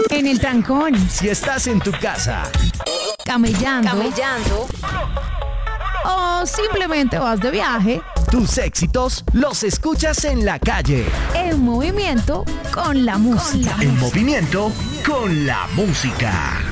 En el trancón. Si estás en tu casa. Camellando. O simplemente vas de viaje. Tus éxitos los escuchas en la calle. En movimiento con la música. En movimiento con la música.